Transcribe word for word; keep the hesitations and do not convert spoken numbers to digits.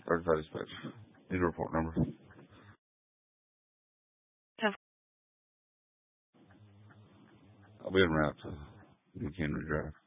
thirty-five dispatch. Need a report number. I'll be en route to New Henry Drive.